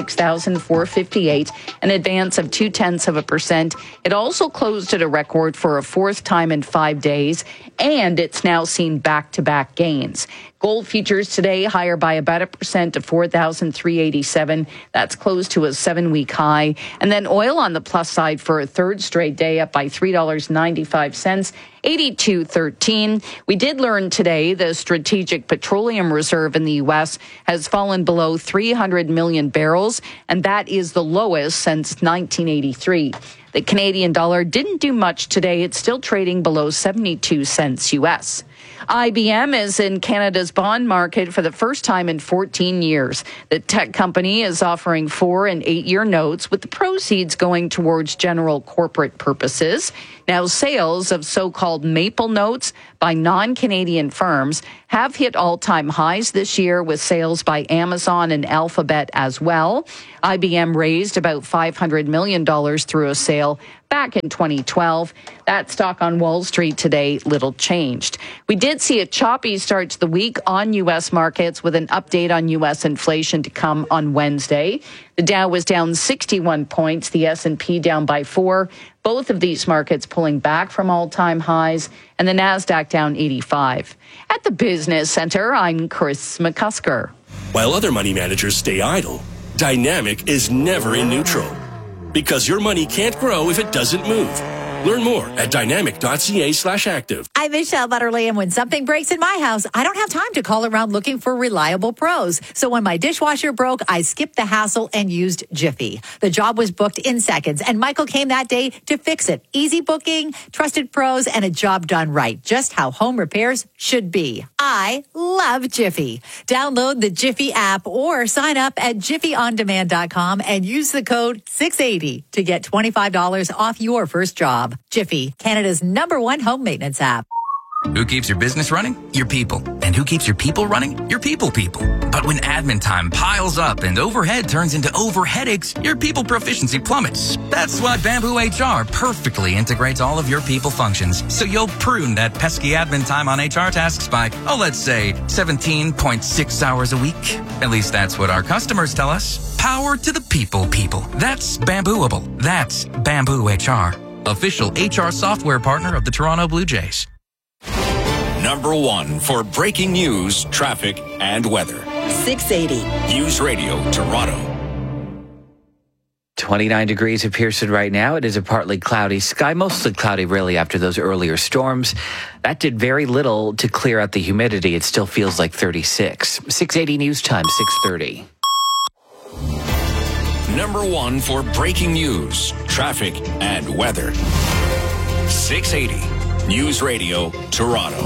36,458, an advance of 0.2%. It also closed at a record for a fourth time in 5 days, and it's now seen back-to-back gains. Gold futures today higher by about 1% to 4,387. That's close to a 7-week high. And then oil on the plus side for a third straight day, up by $3.95, 82.13. We did learn today the Strategic Petroleum Reserve in the U.S. has fallen below 300 million barrels, and that is the lowest since 1983. The Canadian dollar didn't do much today. It's still trading below 72 cents U.S. IBM is in Canada's bond market for the first time in 14 years. The tech company is offering 4- and 8-year notes, with the proceeds going towards general corporate purposes. Now, sales of so-called maple notes by non-Canadian firms have hit all-time highs this year, with sales by Amazon and Alphabet as well. IBM raised about $500 million through a sale back in 2012. That stock on Wall Street today, little changed. We did see a choppy start to the week on U.S. markets, with an update on U.S. inflation to come on Wednesday. The Dow was down 61 points, the S&P down by 4. Both of these markets pulling back from all-time highs, and the NASDAQ down 85. At the Business Center, I'm Chris McCusker. While other money managers stay idle, Dynamic is never in neutral, because your money can't grow if it doesn't move. Learn more at dynamic.ca/active. I'm Michelle Butterly, and when something breaks in my house, I don't have time to call around looking for reliable pros. So when my dishwasher broke, I skipped the hassle and used Jiffy. The job was booked in seconds, and Michael came that day to fix it. Easy booking, trusted pros, and a job done right. Just how home repairs should be. I love Jiffy. Download the Jiffy app or sign up at jiffyondemand.com and use the code 680 to get $25 off your first job. Jiffy, Canada's #1 home maintenance app. Who keeps your business running? Your people. And who keeps your people running? Your people. But when admin time piles up and overhead turns into overheadaches, your people proficiency plummets. That's why Bamboo HR perfectly integrates all of your people functions, so you'll prune that pesky admin time on HR tasks by, let's say, 17.6 hours a week. At least that's what our customers tell us. Power to the people. That's Bambooable. That's Bamboo HR. Official HR software partner of the Toronto Blue Jays. #1 for breaking news, traffic, and weather. 680 News Radio Toronto. 29 degrees at Pearson right now. It is a partly cloudy sky, mostly cloudy really after those earlier storms. That did very little to clear out the humidity. It still feels like 36. 680 News Time, 6:30. #1 for breaking news, traffic, and weather. 680 News Radio Toronto.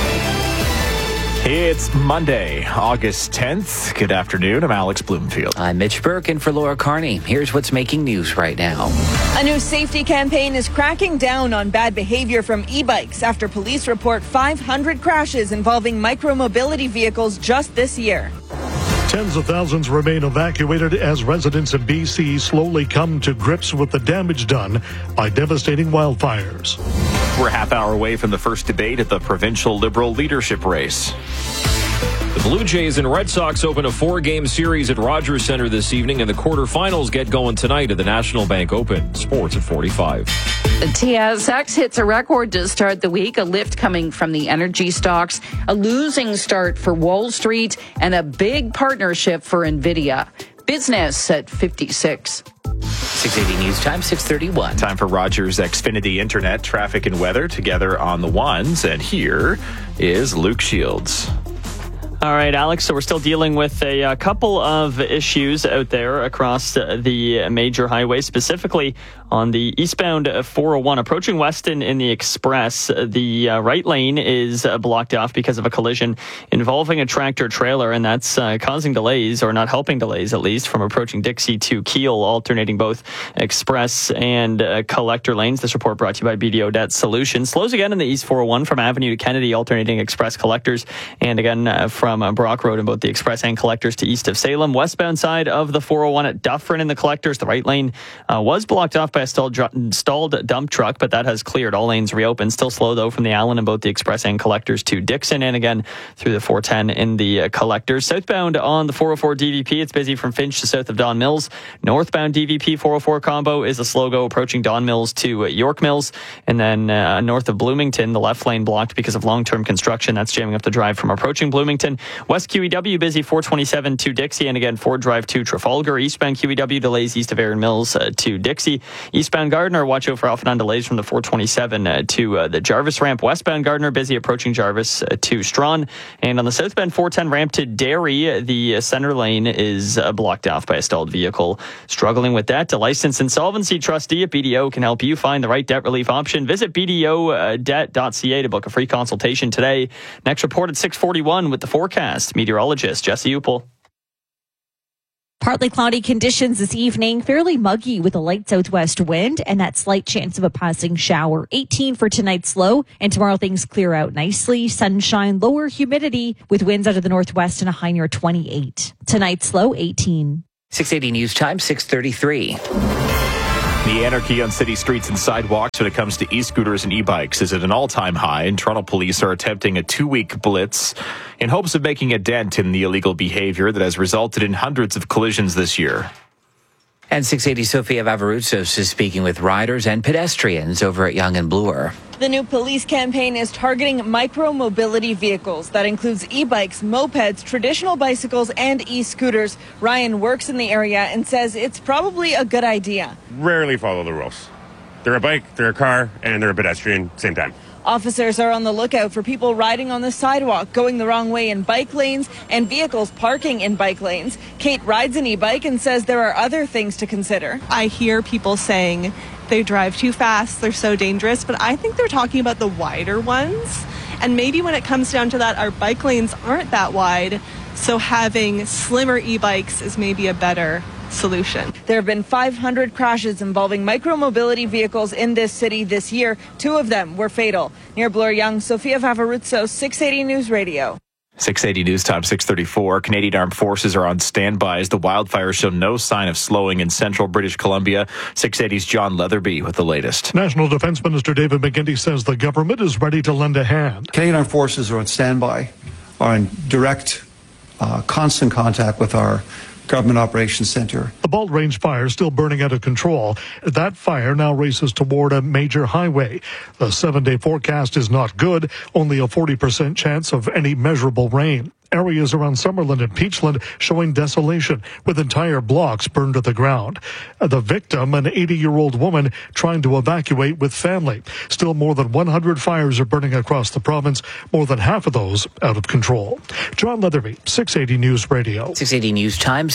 It's Monday, August 10th. Good afternoon. I'm Alex Bloomfield. I'm Mitch Burke, and for Laura Carney, here's what's making news right now. A new safety campaign is cracking down on bad behavior from e-bikes after police report 500 crashes involving micromobility vehicles just this year. Tens of thousands remain evacuated as residents in BC slowly come to grips with the damage done by devastating wildfires. We're a half hour away from the first debate at the provincial Liberal leadership race. The Blue Jays and Red Sox open a 4-game series at Rogers Centre this evening, and the quarterfinals get going tonight at the National Bank Open. Sports at 45. The TSX hits a record to start the week, a lift coming from the energy stocks, a losing start for Wall Street, and a big partnership for NVIDIA. Business at 56. 680 News Time, 6:31. Time for Rogers Xfinity Internet, traffic and weather together on the ones. And here is Luke Shields. All right, Alex, so we're still dealing with a couple of issues out there across the major highways, specifically on the eastbound 401 approaching Weston in the Express. The right lane is blocked off because of a collision involving a tractor trailer, and that's causing delays, or not helping delays at least, from approaching Dixie to Keele, alternating both Express and collector lanes. This report brought to you by BDO Debt Solutions. Slows again in the East 401 from Avenue to Kennedy, alternating Express collectors, and again from Brock Road in both the Express and collectors to east of Salem. Westbound side of the 401 at Dufferin in the collectors, the right lane was blocked off by by a stalled dump truck, but that has cleared. All lanes reopened. Still slow, though, from the Allen and both the express and collectors to Dixon, and again through the 410 in the collectors. Southbound on the 404 DVP, it's busy from Finch to south of Don Mills. Northbound DVP 404 combo is a slow go approaching Don Mills to York Mills, and then north of Bloomington, the left lane blocked because of long-term construction. That's jamming up the drive from approaching Bloomington. West QEW busy 427 to Dixie, and again Ford Drive to Trafalgar. Eastbound QEW delays east of Erin Mills to Dixie. Eastbound Gardner, watch out for off and on delays from the 427 to the Jarvis ramp. Westbound Gardner busy approaching Jarvis to Strawn, and on the southbound 410 ramp to Derry, the center lane is blocked off by a stalled vehicle. Struggling with that, a licensed insolvency trustee at BDO can help you find the right debt relief option. Visit bdodebt.ca to book a free consultation today. Next report at 6:41 with the forecast. Meteorologist Jesse Upel. Partly cloudy conditions this evening, fairly muggy with a light southwest wind and that slight chance of a passing shower. 18 for tonight's low, and tomorrow things clear out nicely. Sunshine, lower humidity with winds out of the northwest and a high near 28. Tonight's low, 18. 680 News Time, 6:33. The anarchy on city streets and sidewalks when it comes to e-scooters and e-bikes is at an all-time high, and Toronto police are attempting a 2-week blitz in hopes of making a dent in the illegal behavior that has resulted in hundreds of collisions this year. And 680 Sofia Vavaroutsos is speaking with riders and pedestrians over at Yonge and Bloor. The new police campaign is targeting micro-mobility vehicles. That includes e-bikes, mopeds, traditional bicycles, and e-scooters. Ryan works in the area and says it's probably a good idea. Rarely follow the rules. They're a bike, they're a car, and they're a pedestrian, same time. Officers are on the lookout for people riding on the sidewalk, going the wrong way in bike lanes, and vehicles parking in bike lanes. Kate rides an e-bike and says there are other things to consider. I hear people saying they drive too fast, they're so dangerous, but I think they're talking about the wider ones. And maybe when it comes down to that, our bike lanes aren't that wide, so having slimmer e-bikes is maybe a better solution. There have been 500 crashes involving micromobility vehicles in this city this year. 2 of them were fatal. Near Bloor Yonge, Sofia Vavaroutsos, 680 News Radio. 680 News Time, 6:34. Canadian Armed Forces are on standby as the wildfires show no sign of slowing in central British Columbia. 680's John Leatherby with the latest. National Defence Minister David McGuinty says the government is ready to lend a hand. Canadian Armed Forces are on standby, are in direct, constant contact with our Government Operations Center. The Bald Range fire still burning out of control. That fire now races toward a major highway. The 7-day forecast is not good, only a 40% chance of any measurable rain. Areas around Summerlin and Peachland showing desolation, with entire blocks burned to the ground. The victim, an 80-year-old woman, trying to evacuate with family. Still more than 100 fires are burning across the province, more than half of those out of control. John Leatherby, 680 News Radio. 680 News Time,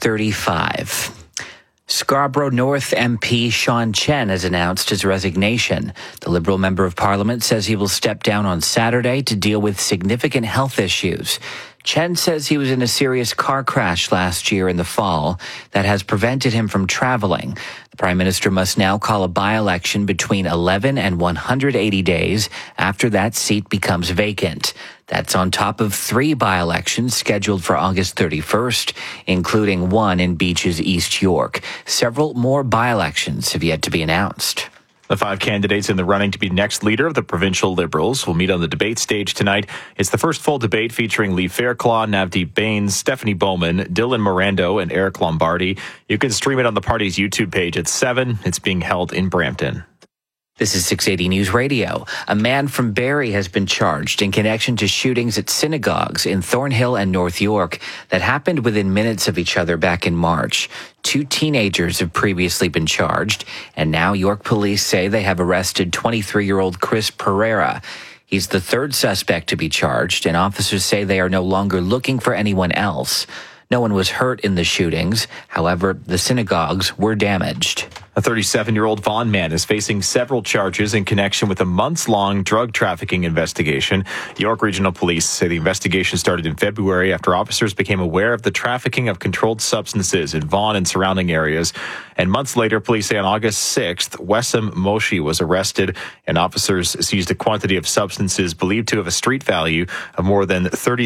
6:35. Scarborough North MP Sean Chen has announced his resignation. The Liberal Member of Parliament says he will step down on Saturday to deal with significant health issues. Chen says he was in a serious car crash last year in the fall that has prevented him from traveling. The Prime Minister must now call a by-election between 11 and 180 days after that seat becomes vacant. That's on top of 3 by-elections scheduled for August 31st, including one in Beaches, East York. Several more by-elections have yet to be announced. The 5 candidates in the running to be next leader of the provincial Liberals will meet on the debate stage tonight. It's the first full debate featuring Lee Fairclough, Navdeep Bains, Stephanie Bowman, Dylan Morando, and Eric Lombardi. You can stream it on the party's YouTube page at 7. It's being held in Brampton. This is 680 News Radio. A man from Barrie has been charged in connection to shootings at synagogues in Thornhill and North York that happened within minutes of each other back in March. 2 teenagers have previously been charged, and now York police say they have arrested 23-year-old Chris Pereira. He's the 3rd suspect to be charged, and officers say they are no longer looking for anyone else. No one was hurt in the shootings. However, the synagogues were damaged. A 37-year-old Vaughan man is facing several charges in connection with a months-long drug trafficking investigation. York Regional Police say the investigation started in February after officers became aware of the trafficking of controlled substances in Vaughan and surrounding areas. And months later, police say on August 6th, Wessam Moshi was arrested, and officers seized a quantity of substances believed to have a street value of more than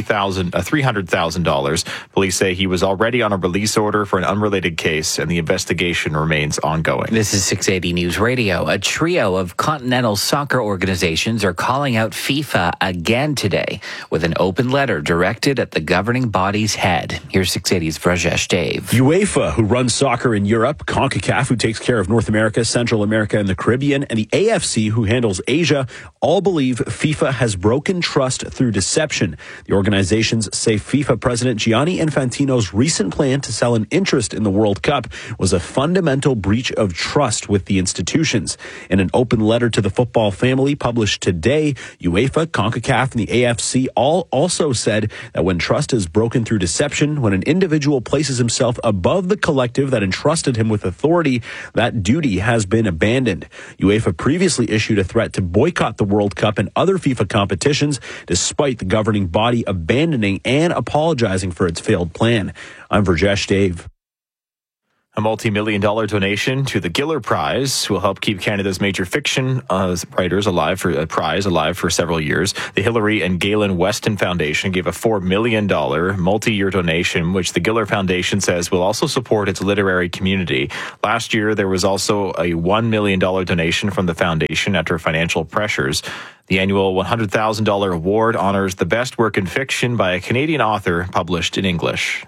$300,000. Police say he was already on a release order for an unrelated case, and the investigation remains ongoing. going. This is 680 News Radio. A trio of continental soccer organizations are calling out FIFA again today with an open letter directed at the governing body's head. Here's 680's Vrajesh Dave. UEFA, who runs soccer in Europe, CONCACAF, who takes care of North America, Central America, and the Caribbean, and the AFC, who handles Asia, all believe FIFA has broken trust through deception. The organizations say FIFA President Gianni Infantino's recent plan to sell an interest in the World Cup was a fundamental breach of trust with the institutions. In an open letter to the football family published today, UEFA, CONCACAF, and the AFC all also said that when trust is broken through deception, when an individual places himself above the collective that entrusted him with authority, that duty has been abandoned. UEFA previously issued a threat to boycott the World Cup and other FIFA competitions, despite the governing body abandoning and apologizing for its failed plan. I'm Vrajesh Dave. A multi-million-dollar donation to the Giller Prize will help keep Canada's major fiction writers alive for several years. The Hillary and Galen Weston Foundation gave a $4 million multi-year donation, which the Giller Foundation says will also support its literary community. Last year, there was also a $1 million donation from the foundation after financial pressures. The annual $100,000 award honors the best work in fiction by a Canadian author published in English.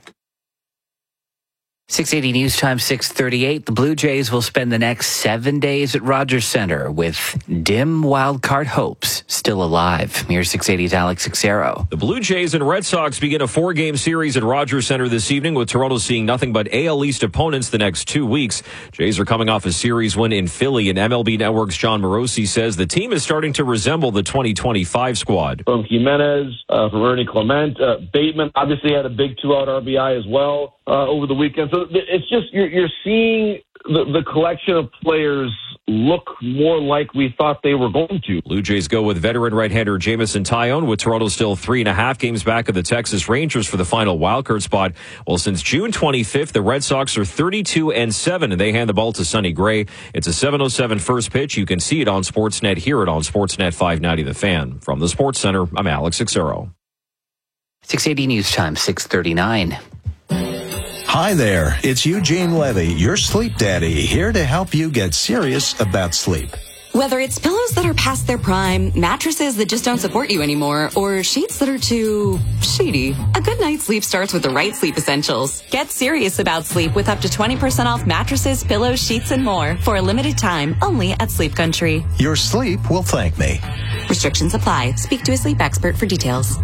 680 News Time 638. The Blue Jays will spend the next 7 days at Rogers Centre with dim wildcard hopes still alive. Here's 680's Alex Xero. The Blue Jays and Red Sox begin a 4-game series at Rogers Centre this evening, with Toronto seeing nothing but AL East opponents the next 2 weeks. Jays are coming off a series win in Philly, and MLB Network's John Morosi says the team is starting to resemble the 2025 squad. From Jimenez, from Ernie Clement, Bateman obviously had a big 2-out RBI as well over the weekend. So it's just you're seeing the collection of players look more like we thought they were going to. Blue Jays go with veteran right-hander Jameson Taillon, with Toronto still 3.5 games back of the Texas Rangers for the final wildcard spot. Well, since June 25th, the Red Sox are 32-7, and they hand the ball to Sonny Gray. It's a 7:07 first pitch. You can see it on Sportsnet. Hear it on Sportsnet 590 The Fan. From the Sports Center, I'm Alex Xero. 680 News Time 639. Hi there, it's Eugene Levy, your sleep daddy, here to help you get serious about sleep. Whether it's pillows that are past their prime, mattresses that just don't support you anymore, or sheets that are too sheety, a good night's sleep starts with the right sleep essentials. Get serious about sleep with up to 20% off mattresses, pillows, sheets, and more for a limited time only at Sleep Country. Your sleep will thank me. Restrictions apply. Speak to a sleep expert for details.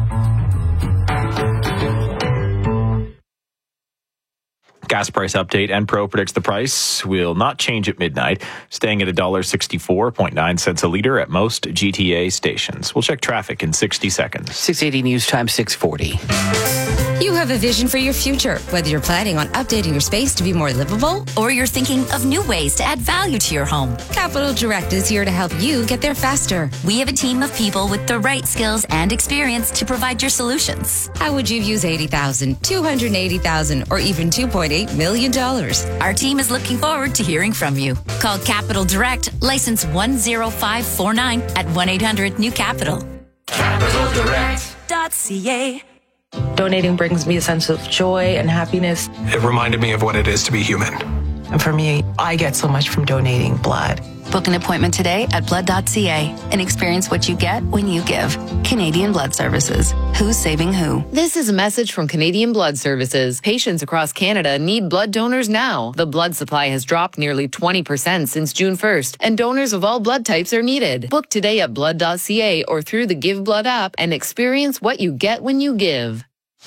Gas price update. Enpro predicts the price will not change at midnight, staying at $1.64.9 a liter at most GTA stations. We'll check traffic in 60 seconds. 680 News Time 640. You have a vision for your future, whether you're planning on updating your space to be more livable or you're thinking of new ways to add value to your home. Capital Direct is here to help you get there faster. We have a team of people with the right skills and experience to provide your solutions. How would you use $80,000, $280,000, or even $2.8 million? Our team is looking forward to hearing from you. Call Capital Direct, license 10549 at 1-800-NEW-CAPITAL. CapitalDirect.ca. Donating brings me a sense of joy and happiness. It reminded me of what it is to be human. And for me, I get so much from donating blood. Book an appointment today at blood.ca and experience what you get when you give. Canadian Blood Services. Who's saving who? This is a message from Canadian Blood Services. Patients across Canada need blood donors now. The blood supply has dropped nearly 20% since June 1st, and donors of all blood types are needed. Book today at blood.ca or through the Give Blood app and experience what you get when you give.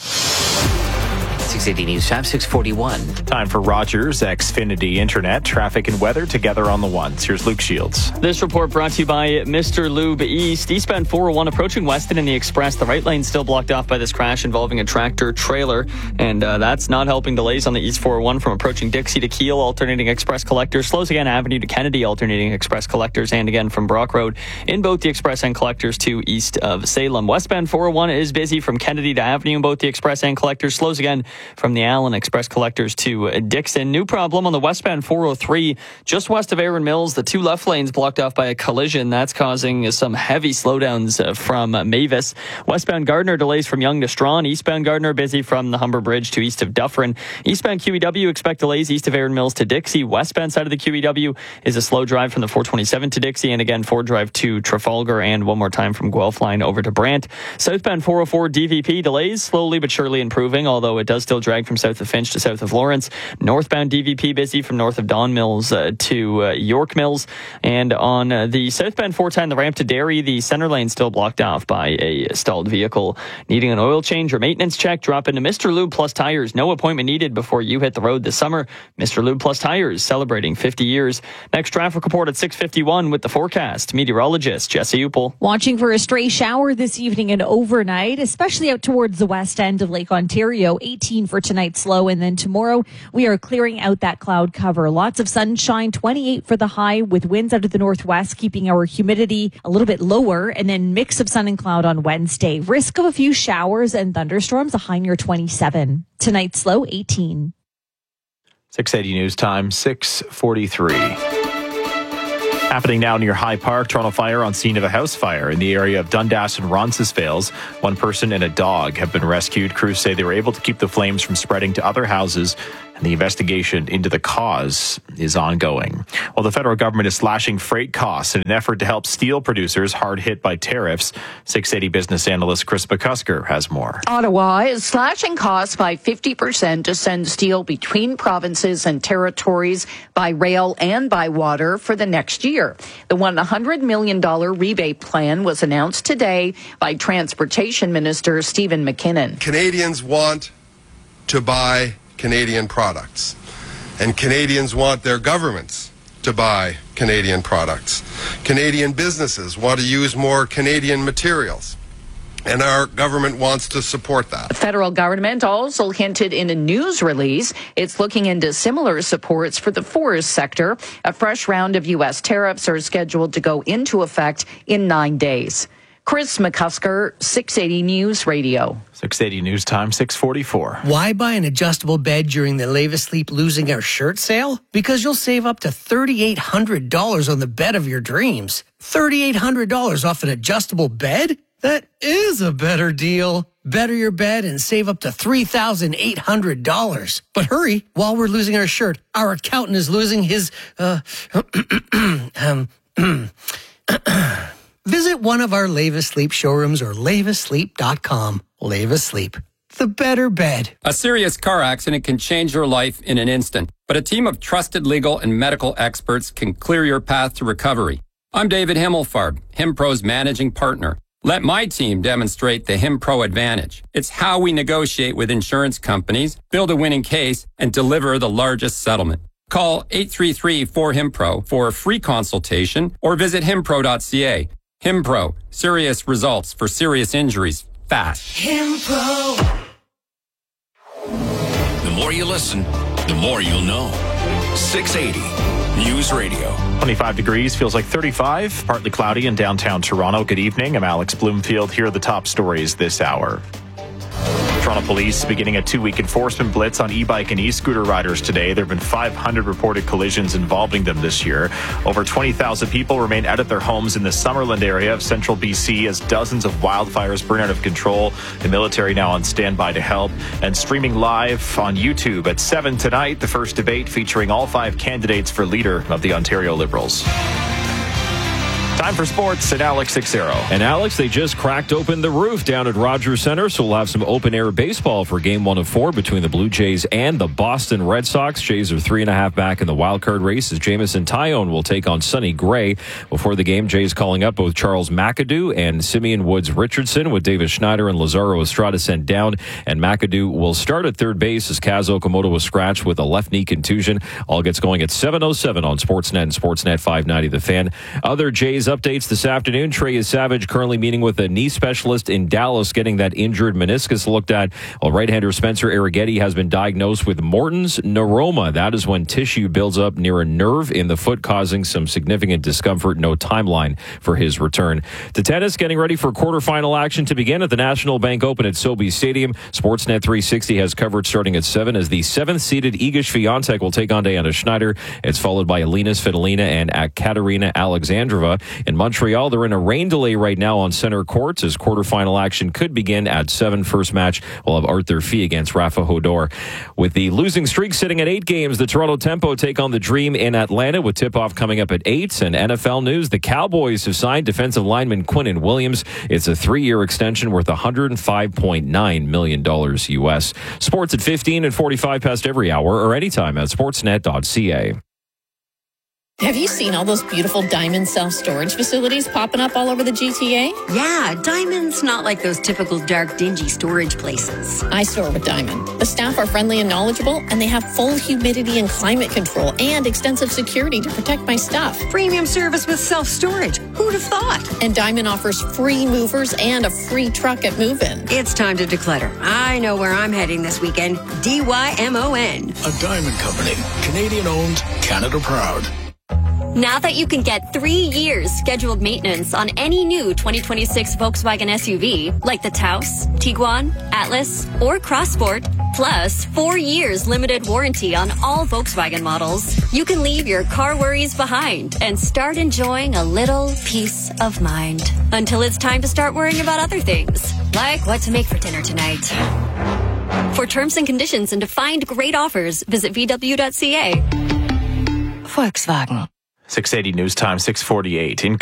680 News Time 641. Time for Rogers Xfinity Internet, traffic and weather together on the ones. Here's Luke Shields. This report brought to you by Mr. Lube East. Eastbound 401 approaching Weston in the Express. The right lane still blocked off by this crash involving a tractor trailer, and that's not helping delays on the East 401 from approaching Dixie to Kiel, alternating express collectors. Slows again Avenue to Kennedy, alternating express collectors, and again from Brock Road in both the express and collectors to east of Salem. Westbound 401 is busy from Kennedy to Avenue in both the express and collectors. Slows again from the Allen Express Collectors to Dixon. New problem on the westbound 403, just west of Erin Mills. The two left lanes blocked off by a collision. That's causing some heavy slowdowns from Mavis. Westbound Gardner delays from Yonge to Strawn. Eastbound Gardner busy from the Humber Bridge to east of Dufferin. Eastbound QEW expect delays east of Erin Mills to Dixie. Westbound side of the QEW is a slow drive from the 427 to Dixie, and again Ford Drive to Trafalgar, and one more time from Guelph line over to Brant. Southbound 404 DVP delays slowly but surely improving, although it does still drag from south of Finch to south of Lawrence. Northbound DVP busy from north of Don Mills to York Mills, and on the southbound 410, the ramp to Derry, the center lane still blocked off by a stalled vehicle needing an oil change or maintenance check. Drop into Mr. Lube Plus Tires. No appointment needed before you hit the road this summer. Mr. Lube Plus Tires, celebrating 50 years. Next traffic report at 6:51 with the forecast. Meteorologist Jesse Upel. Watching for a stray shower this evening and overnight, especially out towards the west end of Lake Ontario. 18 for tonight's low, and then tomorrow we are clearing out that cloud cover. Lots of sunshine, 28 for the high, with winds out of the northwest keeping our humidity a little bit lower, and then mix of sun and cloud on Wednesday. Risk of a few showers and thunderstorms, a high near 27. Tonight's low, 18. 6:80 news time, 6:43. Happening now near High Park, Toronto Fire on scene of a house fire in the area of Dundas and Roncesvalles. One person and a dog have been rescued. Crews say they were able to keep the flames from spreading to other houses, and the investigation into the cause is ongoing. Well, the federal government is slashing freight costs in an effort to help steel producers hard hit by tariffs. 680 business analyst Chris McCusker has more. Ottawa is slashing costs by 50% to send steel between provinces and territories by rail and by water for the next year. The $100 million rebate plan was announced today by Transportation Minister Stephen McKinnon. Canadians want to buy Canadian products, and Canadians want their governments to buy Canadian products. Canadian businesses want to use more Canadian materials, and our government wants to support that. The federal government also hinted in a news release it's looking into similar supports for the forest sector. A fresh round of U.S. tariffs are scheduled to go into effect in 9 days. Chris McCusker, 680 News Radio. 680 news time, 6:44. Why buy an adjustable bed during the Leva Sleep Losing Our Shirt sale? Because you'll save up to $3,800 on the bed of your dreams. $3,800 off an adjustable bed? That is a better deal. Better your bed and save up to $3,800. But hurry, while we're losing our shirt, our accountant is losing his, Visit one of our Leva Sleep showrooms or levasleep.com. Leva Sleep, the better bed. A serious car accident can change your life in an instant, but a team of trusted legal and medical experts can clear your path to recovery. I'm David Himmelfarb, HimPro's managing partner. Let my team demonstrate the HimPro advantage. It's how we negotiate with insurance companies, build a winning case, and deliver the largest settlement. Call 833-4HIMPRO for a free consultation or visit himpro.ca. HimPro, serious results for serious injuries, fast. HimPro. The more you listen, the more you'll know. 680 News Radio. 25 degrees, feels like 35, partly cloudy in downtown Toronto. Good evening, I'm Alex Bloomfield. Here are the top stories this hour. Toronto Police beginning a 2-week enforcement blitz on e-bike and e-scooter riders today. There have been 500 reported collisions involving them this year. Over 20,000 people remain out of their homes in the Summerland area of central BC as dozens of wildfires burn out of control. The military now on standby to help. And streaming live on YouTube at 7 tonight, the first debate featuring all 5 candidates for leader of the Ontario Liberals. Time for sports at Alex Sixero. And Alex, they just cracked open the roof down at Rogers Center, so we'll have some open-air baseball for Game 1 of 4 between the Blue Jays and the Boston Red Sox. Jays are 3.5 back in the wildcard race as Jamison Tyone will take on Sonny Gray. Before the game, Jays calling up both Charles McAdoo and Simeon Woods-Richardson with Davis Schneider and Lazaro Estrada sent down. And McAdoo will start at third base as Kaz Okamoto was scratched with a left knee contusion. All gets going at 7:07 on Sportsnet and Sportsnet 590 The Fan. Other Jays updates this afternoon. Trey Savage currently meeting with a knee specialist in Dallas, getting that injured meniscus looked at. While right-hander Spencer Arrighetti has been diagnosed with Morton's neuroma. That is when tissue builds up near a nerve in the foot, causing some significant discomfort. No timeline for his return. To tennis, getting ready for quarterfinal action to begin at the National Bank Open at Sobeys Stadium. Sportsnet 360 has coverage starting at 7 as the 7th-seeded Iga Swiatek will take on Diana Schneider. It's followed by Alina Svitolina and Katerina Alexandrova. In Montreal, they're in a rain delay right now on center courts as quarterfinal action could begin at 7. First match will have Arthur Fee against Rafa Hodor. With the losing streak sitting at 8 games, the Toronto Tempo take on the Dream in Atlanta with tip-off coming up at 8. And NFL news, the Cowboys have signed defensive lineman Quinnen Williams. It's a 3-year extension worth $105.9 million U.S. Sports at 15 and 45 past every hour or anytime at sportsnet.ca. Have you seen all those beautiful Diamond self-storage facilities popping up all over the GTA? Yeah, Diamond's not like those typical dark, dingy storage places. I store with Diamond. The staff are friendly and knowledgeable, and they have full humidity and climate control and extensive security to protect my stuff. Premium service with self-storage. Who'd have thought? And Diamond offers free movers and a free truck at move-in. It's time to declutter. I know where I'm heading this weekend. DYMON. A Diamond company. Canadian owned, Canada proud. Now that you can get 3 years scheduled maintenance on any new 2026 Volkswagen SUV, like the Taos, Tiguan, Atlas, or Crossport, plus 4 years limited warranty on all Volkswagen models, you can leave your car worries behind and start enjoying a little peace of mind. Until it's time to start worrying about other things, like what to make for dinner tonight. For terms and conditions and to find great offers, visit VW.ca. Volkswagen. 6:80 news time, 6:48.